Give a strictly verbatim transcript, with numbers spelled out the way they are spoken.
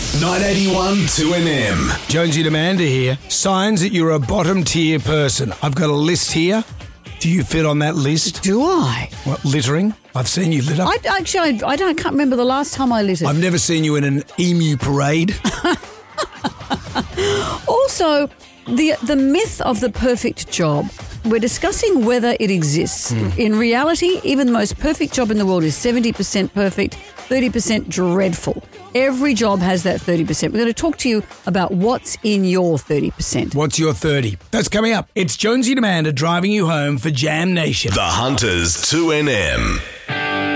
nine eighty-one two N M. Jonesy and Amanda here. Signs that you're a bottom tier person. I've got a list here. Do you fit on that list? Do I? What, littering? I've seen you litter. I actually, I don't can't remember the last time I littered. I've never seen you in an emu parade. Also, the the myth of the perfect job. We're discussing whether it exists. Mm. In reality, even the most perfect job in the world is seventy percent perfect, thirty percent dreadful. Every job has that thirty percent. We're going to talk to you about what's in your thirty percent. What's your thirty? That's coming up. It's Jonesy and Amanda driving you home for Jam Nation. The Hunters two N M.